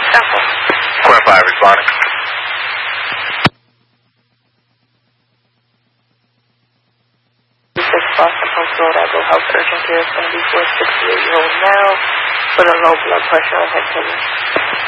Temple. Square 5 responding. Boston Post Road, I will help urgent care is going to be for a 68-year-old male with a low blood pressure and head pain.